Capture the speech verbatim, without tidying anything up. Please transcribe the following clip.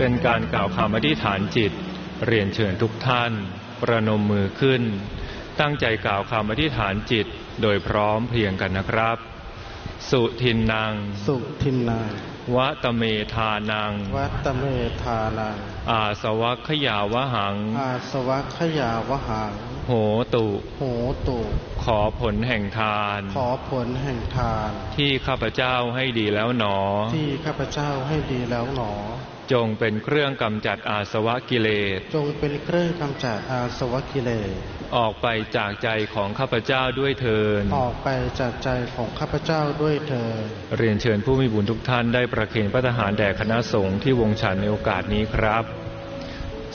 เป็นการกล่าวคำอธิษฐานจิตเรียนเชิญทุกท่านประนมมือขึ้นตั้งใจกล่าวคำอธิษฐานจิตโดยพร้อมเพรียงกันนะครับสุทินนังสุทินนังวัตเมธานังวัตเมธานังอาสวัคขยาวหังอาสวัคขยาวหังโหตุโหตุขอผลแห่งทานขอผลแห่งทานที่ข้าพเจ้าให้ดีแล้วหนอที่ข้าพเจ้าให้ดีแล้วหนอจงเป็นเครื่องกำจัดอาสวะกิเลสจงเป็นเครื่องกำจัดอาสวะกิเลสออกไปจากใจของข้าพเจ้าด้วยเถิดออกไปจากใจของข้าพเจ้าด้วยเถิดเรียนเชิญผู้มีบุญทุกท่านได้ประเคนพระทหารแด่คณะสงฆ์ที่วงฉันในโอกาสนี้ครับ